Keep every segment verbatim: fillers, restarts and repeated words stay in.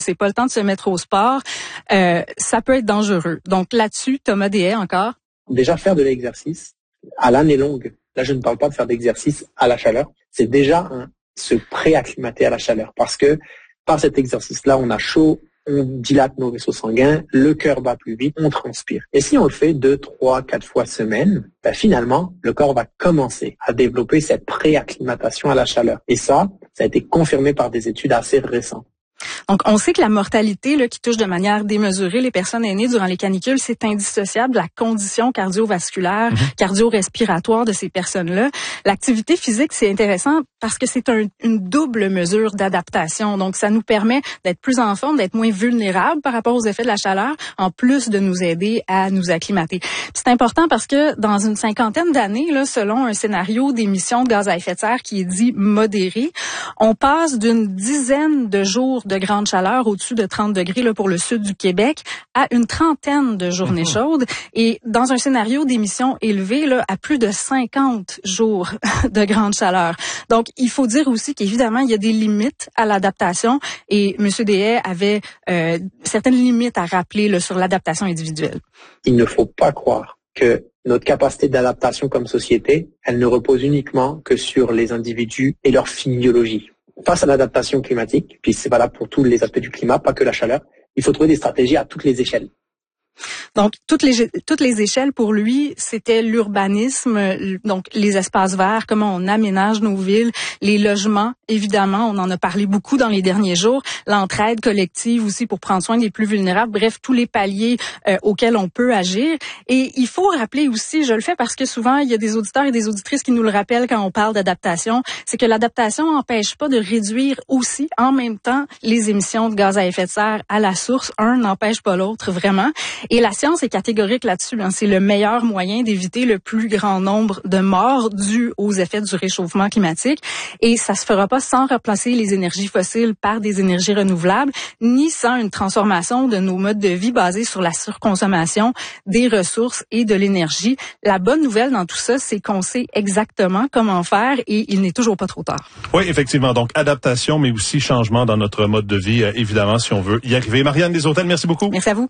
c'est pas le temps de se mettre au sport, euh, ça peut être dangereux. Donc là-dessus, Thomas Deshaies encore. Déjà faire de l'exercice à l'année longue. Là, je ne parle pas de faire d'exercice à la chaleur. C'est déjà hein, se préacclimater à la chaleur parce que par cet exercice-là, on a chaud, on dilate nos vaisseaux sanguins, le cœur bat plus vite, on transpire. Et si on le fait deux, trois, quatre fois semaine, ben finalement, le corps va commencer à développer cette préacclimatation à la chaleur. Et ça, ça a été confirmé par des études assez récentes. Donc, on sait que la mortalité là, qui touche de manière démesurée les personnes aînées durant les canicules, c'est indissociable de la condition cardiovasculaire, mm-hmm. cardio-respiratoire de ces personnes-là. L'activité physique, c'est intéressant parce que c'est un, une double mesure d'adaptation. Donc, ça nous permet d'être plus en forme, d'être moins vulnérables par rapport aux effets de la chaleur, en plus de nous aider à nous acclimater. Puis c'est important parce que dans une cinquantaine d'années, là, selon un scénario d'émissions de gaz à effet de serre qui est dit modéré, on passe d'une dizaine de jours de grande chaleur au-dessus de trente degrés là, pour le sud du Québec à une trentaine de journées mmh. chaudes et dans un scénario d'émissions élevées là, à plus de cinquante jours de grande chaleur. Donc, il faut dire aussi qu'évidemment, il y a des limites à l'adaptation et M. Deshaies avait euh, certaines limites à rappeler là, sur l'adaptation individuelle. Il ne faut pas croire que notre capacité d'adaptation comme société, elle ne repose uniquement que sur les individus et leur physiologie. Face à l'adaptation climatique, puis c'est valable pour tous les aspects du climat, pas que la chaleur, il faut trouver des stratégies à toutes les échelles. Donc, toutes les, toutes les échelles, pour lui, c'était l'urbanisme, donc les espaces verts, comment on aménage nos villes, les logements, évidemment, on en a parlé beaucoup dans les derniers jours, l'entraide collective aussi pour prendre soin des plus vulnérables, bref, tous les paliers euh, auxquels on peut agir. Et il faut rappeler aussi, je le fais parce que souvent, il y a des auditeurs et des auditrices qui nous le rappellent quand on parle d'adaptation, c'est que l'adaptation n'empêche pas de réduire aussi, en même temps, les émissions de gaz à effet de serre à la source. Un n'empêche pas l'autre, vraiment. Et la science est catégorique là-dessus. Hein. C'est le meilleur moyen d'éviter le plus grand nombre de morts dus aux effets du réchauffement climatique. Et ça se fera pas sans remplacer les énergies fossiles par des énergies renouvelables, ni sans une transformation de nos modes de vie basés sur la surconsommation des ressources et de l'énergie. La bonne nouvelle dans tout ça, c'est qu'on sait exactement comment faire et il n'est toujours pas trop tard. Oui, effectivement. Donc, adaptation, mais aussi changement dans notre mode de vie, euh, évidemment, si on veut y arriver. Marianne Deshaies, merci beaucoup. Merci à vous.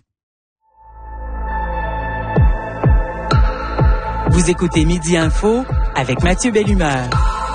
Vous écoutez Midi Info avec Mathieu Bellumeur.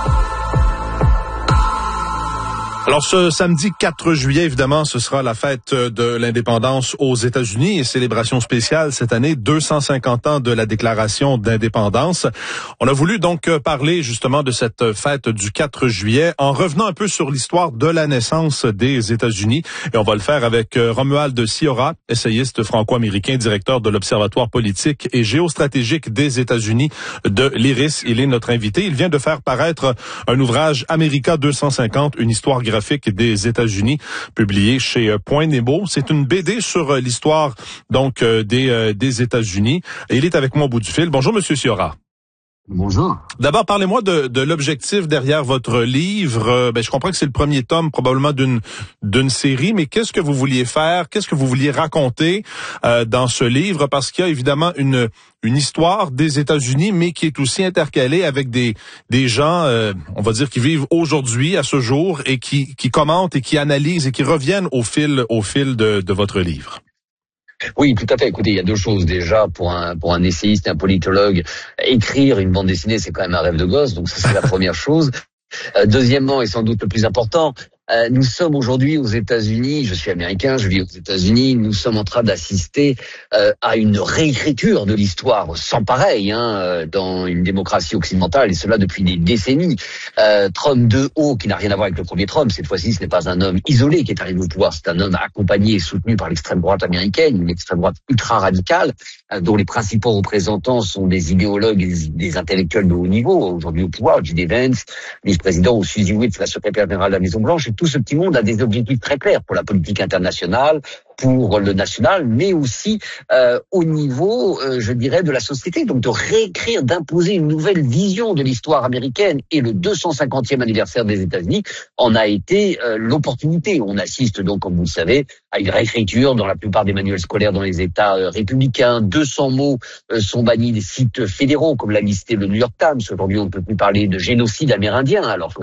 Alors, ce samedi quatre juillet, évidemment, ce sera la fête de l'indépendance aux États-Unis et célébration spéciale cette année, deux cent cinquante ans de la déclaration d'indépendance. On a voulu donc parler justement de cette fête du quatre juillet en revenant un peu sur l'histoire de la naissance des États-Unis. Et on va le faire avec Romuald Siora, essayiste franco-américain, directeur de l'Observatoire politique et géostratégique des États-Unis de l'I R I S. Il est notre invité. Il vient de faire paraître un ouvrage America deux cent cinquante, une histoire graphique des États-Unis, publié chez Point Nemo. C'est une B D sur l'histoire donc des des États-Unis. Et il est avec moi au bout du fil. Bonjour, Monsieur Siora. Bonjour. D'abord, parlez-moi de, de l'objectif derrière votre livre. Ben, je comprends que c'est le premier tome probablement d'une d'une série, mais qu'est-ce que vous vouliez faire? Qu'est-ce que vous vouliez raconter euh, dans ce livre? Parce qu'il y a évidemment une une histoire des États-Unis, mais qui est aussi intercalée avec des des gens, euh, on va dire, qui vivent aujourd'hui, à ce jour, et qui qui commentent et qui analysent et qui reviennent au fil au fil de, de votre livre. Oui, tout à fait. Écoutez, il y a deux choses. Déjà, pour un pour un essayiste, un politologue, écrire une bande dessinée, c'est quand même un rêve de gosse. Donc ça, c'est la première chose. Euh, deuxièmement, et sans doute le plus important, euh, nous sommes aujourd'hui aux États-Unis. Je suis américain, je vis aux États-Unis. Nous sommes en train d'assister euh, à une réécriture de l'histoire sans pareil hein, dans une démocratie occidentale, et cela depuis des décennies. Euh, Trump de haut, qui n'a rien à voir avec le premier Trump. Cette fois-ci, ce n'est pas un homme isolé qui est arrivé au pouvoir. C'est un homme accompagné et soutenu par l'extrême droite américaine, une extrême droite ultra radicale, euh, dont les principaux représentants sont des idéologues et des, des intellectuels de haut niveau aujourd'hui au pouvoir. J D Vance, vice-président, ou Suzy Witt, la secrétaire générale de la Maison-Blanche. Tout ce petit monde a des objectifs très clairs pour la politique internationale, pour le national, mais aussi euh, au niveau, euh, je dirais, de la société. Donc de réécrire, d'imposer une nouvelle vision de l'histoire américaine. Et le deux cent cinquantième anniversaire des États-Unis en a été euh, l'opportunité. On assiste donc, comme vous le savez, à une réécriture dans la plupart des manuels scolaires dans les États euh, républicains. deux cents mots euh, sont bannis des sites fédéraux, comme l'a listé le New York Times. Aujourd'hui, on ne peut plus parler de génocide amérindien, alors que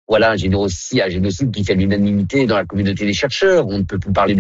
voilà un génocide, un génocide qui fait l'unanimité dans la communauté des chercheurs. On ne peut plus parler de